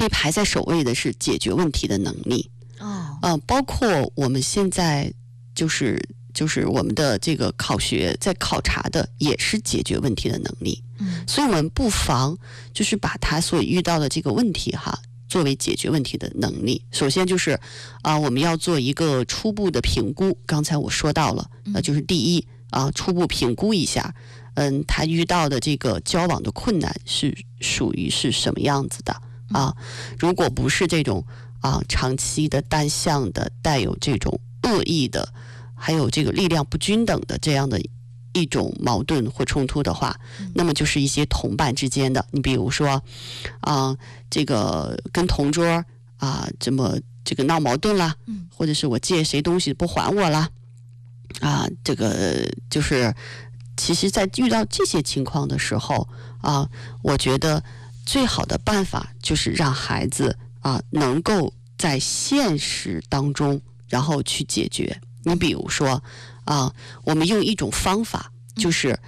会排在首位的是解决问题的能力。包括我们现在就是我们的这个考学在考察的也是解决问题的能力。所以我们不妨就是把他所遇到的这个问题作为解决问题的能力。首先就是我们要做一个初步的评估，刚才我说到了，就是第一初步评估一下他遇到的这个交往的困难是属于是什么样子的如果不是这种长期的单向的带有这种恶意的，还有这个力量不均等的这样的一种矛盾或冲突的话，那么就是一些同伴之间的，你比如说这个跟同桌这个闹矛盾啦，或者是我借谁东西不还我啦这个就是其实在遇到这些情况的时候我觉得最好的办法就是让孩子能够在现实当中然后去解决。你比如说我们用一种方法，就是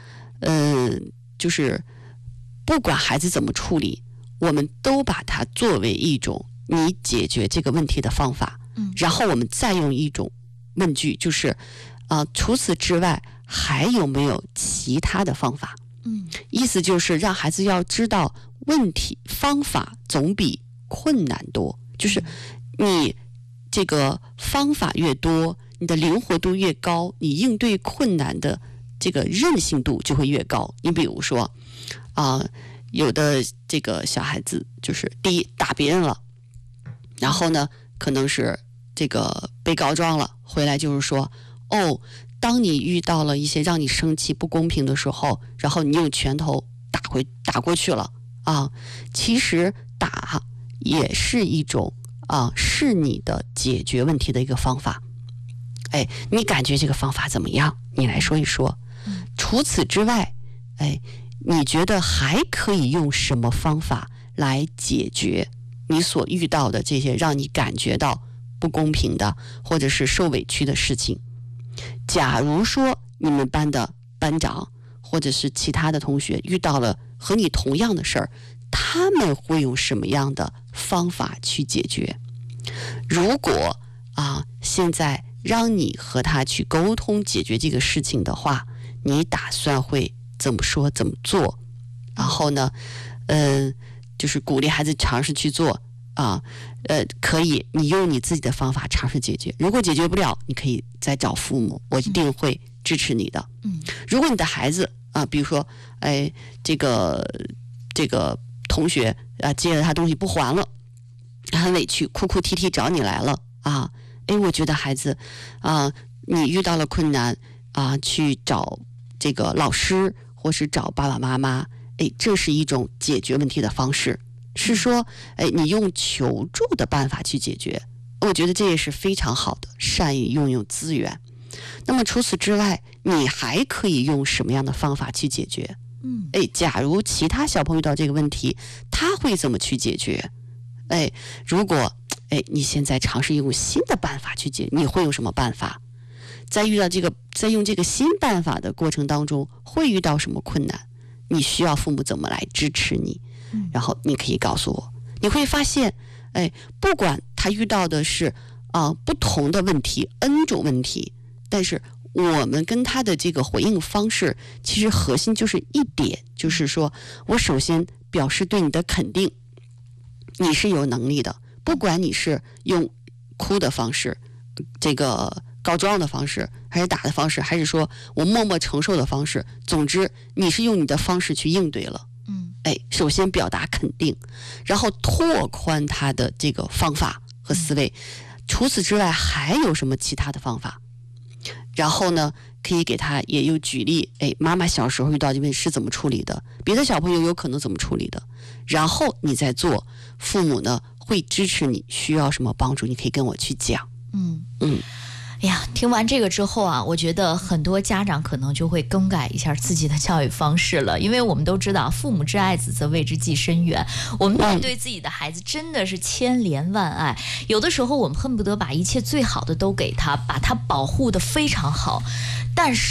不管孩子怎么处理，我们都把它作为一种你解决这个问题的方法。然后我们再用一种问句，就是除此之外还有没有其他的方法？意思就是让孩子要知道问题方法总比困难多，就是你这个方法越多，你的灵活度越高，你应对困难的这个韧性度就会越高。你比如说有的这个小孩子就是第一打别人了，然后呢可能是这个被告状了，回来就是说当你遇到了一些让你生气不公平的时候，然后你用拳头打过去了其实打也是一种是你的解决问题的一个方法。你感觉这个方法怎么样？你来说一说。除此之外你觉得还可以用什么方法来解决你所遇到的这些让你感觉到不公平的或者是受委屈的事情？假如说你们班的班长或者是其他的同学遇到了和你同样的事儿，他们会用什么样的方法去解决？如果现在让你和他去沟通解决这个事情的话，你打算会怎么说怎么做？然后呢就是鼓励孩子尝试去做可以你用你自己的方法尝试解决，如果解决不了你可以再找父母，我一定会支持你的。如果你的孩子比如说这个同学借了他东西不还了，很委屈哭哭啼啼找你来了我觉得孩子你遇到了困难去找这个老师或是找爸爸妈妈这是一种解决问题的方式，是说你用求助的办法去解决，我觉得这也是非常好的，善于运用资源。那么除此之外你还可以用什么样的方法去解决？假如其他小朋友遇到这个问题他会怎么去解决？如果你现在尝试用新的办法去解决，你会用什么办法？在用这个新办法的过程当中会遇到什么困难？你需要父母怎么来支持你？然后你可以告诉我。你会发现不管他遇到的是不同的问题 N 种问题，但是我们跟他的这个回应方式其实核心就是一点，就是说我首先表示对你的肯定，你是有能力的，不管你是用哭的方式这个告状的方式还是打的方式，还是说我默默承受的方式，总之你是用你的方式去应对了。首先表达肯定，然后拓宽他的这个方法和思维。除此之外还有什么其他的方法？然后呢可以给他也有举例，妈妈小时候遇到这问题是怎么处理的，别的小朋友有可能怎么处理的，然后你再做，父母呢会支持你，需要什么帮助你可以跟我去讲。 哎呀，听完这个之后我觉得很多家长可能就会更改一下自己的教育方式了，因为我们都知道父母之爱子则为之计深远，我们面对自己的孩子真的是千怜万爱，有的时候我们恨不得把一切最好的都给他，把他保护得非常好，但是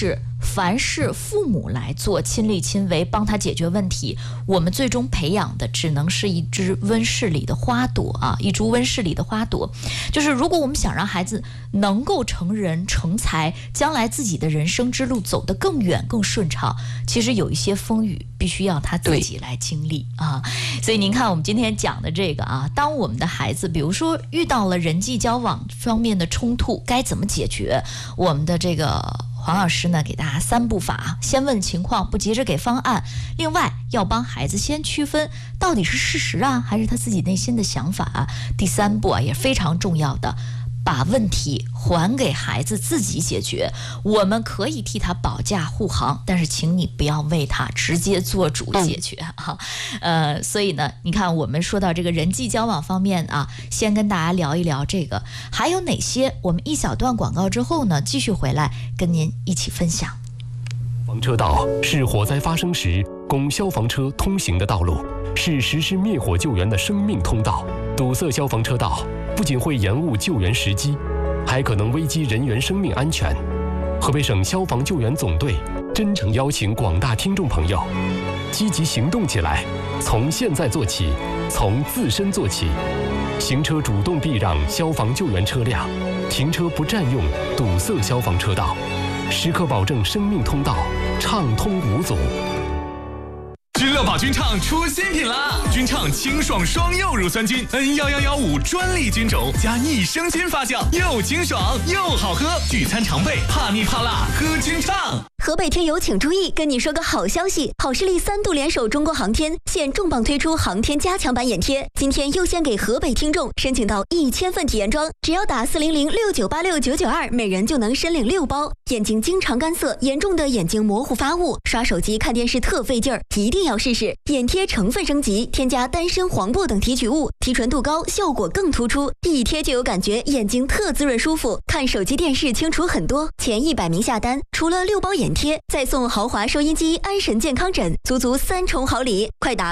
凡是父母来做亲力亲为帮他解决问题，我们最终培养的只能是一只温室里的花朵啊，一株温室里的花朵。就是如果我们想让孩子能够成人成才，将来自己的人生之路走得更远更顺畅，其实有一些风雨必须要他自己来经历啊。所以您看我们今天讲的这个啊，当我们的孩子比如说遇到了人际交往方面的冲突，该怎么解决？我们的这个黄老师呢，给大家3步法：先问情况，不急着给方案。另外，要帮孩子先区分到底是事实啊，还是他自己内心的想法啊。第3步啊，也非常重要的，把问题还给孩子自己解决。我们可以替他保驾护航，但是请你不要为他直接做主解决啊。所以呢，你看我们说到这个人际交往方面啊，先跟大家聊一聊这个，还有哪些？我们一小段广告之后呢，继续回来跟您一起分享。 消防车道是火灾发生时供消防车通行的道路，是实施灭火救援的生命通道。堵塞消防车道不仅会延误救援时机，还可能危及人员生命安全。河北省消防救援总队真诚邀请广大听众朋友积极行动起来，从现在做起，从自身做起。行车主动避让消防救援车辆，停车不占用堵塞消防车道，时刻保证生命通道畅通无阻。 君乐宝菌畅出新品啦！菌畅清爽双柚乳酸菌 N1115 专利菌种加益生菌发酵，又清爽又好喝，聚餐常备，怕腻怕辣喝菌畅。 河北听友请注意，跟你说个好消息，好视力3度联手中国航天，现重磅推出航天加强版眼贴，今天优先给河北听众申请到1000份体验装，只要打40069869992，每人就能申领6包。眼睛经常干涩，严重的眼睛模糊发雾，刷手机看电视特费劲儿，一定要试试。眼贴成分升级，添加丹参、黄柏等提取物，提纯度高，效果更突出，一贴就有感觉，眼睛特滋润舒服，看手机电视清楚很多。前100名下单，除了6包眼贴，再送豪华收音机、安神健康枕，足足3重好礼！快打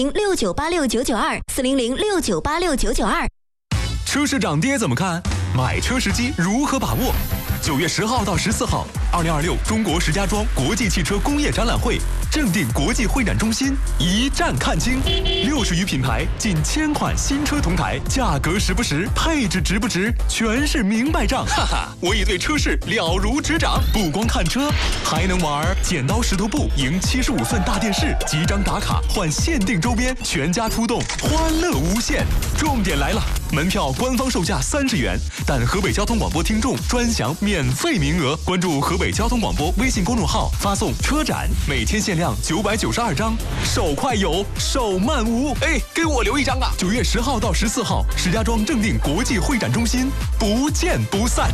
400698699240069869992。 车市涨跌怎么看？买车时机如何把握？9月10号到14号，2026中国石家庄国际汽车工业展览会正定国际会展中心一站看清，60余品牌，近1000款新车同台，价格实不实，配置值不值，全是明白账。哈哈，我已对车市了如指掌，不光看车，还能玩剪刀石头布赢75寸大电视，几张打卡换限定周边，全家出动，欢乐无限。重点来了，门票官方售价30元，但河北交通广播听众专享免费名额。关注河北交通广播微信公众号，发送车展，每天限量992张，手快有，手慢无。哎，给我留1张啊！9月10号到14号，石家庄正定国际会展中心，不见不散。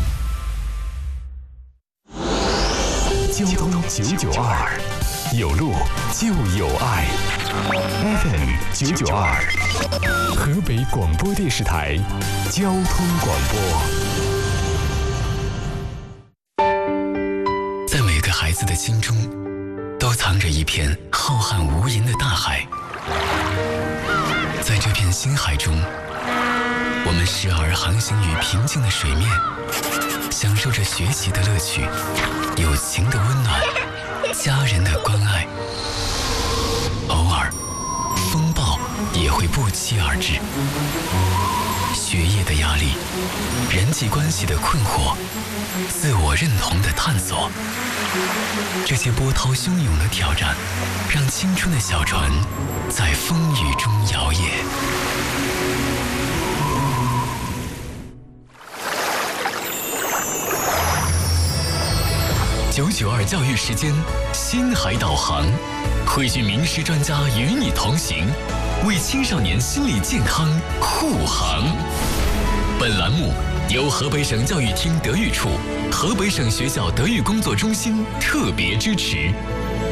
交通992，有路就有爱。FM 992，河北广播电视台交通广播。 在每个孩子的心中，都藏着一片浩瀚无垠的大海。在这片星海中，我们时而航行于平静的水面，享受着学习的乐趣，友情的温暖，家人的关爱。偶尔，风暴也会不期而至。学业的压力，人际关系的困惑，自我认同的探索，这些波涛汹涌的挑战，让青春的小船在风雨中摇曳。992教育时间，星海导航，汇聚名师专家与你同行，为青少年心理健康护航。本栏目由河北省教育厅德育处、河北省学校德育工作中心特别支持。